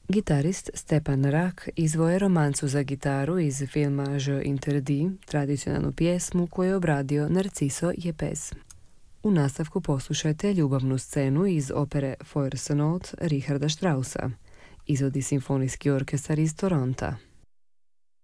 Gitarist Stepan Rak izveo je romancu za gitaru iz filma Je interdis, tradicionalnu pjesmu koju je obradio Narciso Yepes. U nastavku poslušajte ljubavnu scenu iz opere Feuersnot Richarda Straussa. Izvodi simfonijski orkestar iz Toronta.